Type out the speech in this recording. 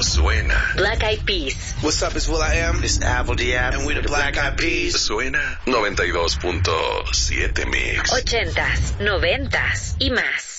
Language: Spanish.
suena. Black Eyed Peas. What's up, it's will.i.am. It's Apple D.App. And we're the Black Eyed Peas. Suena 92.7 Mix. 80s, 90s y más.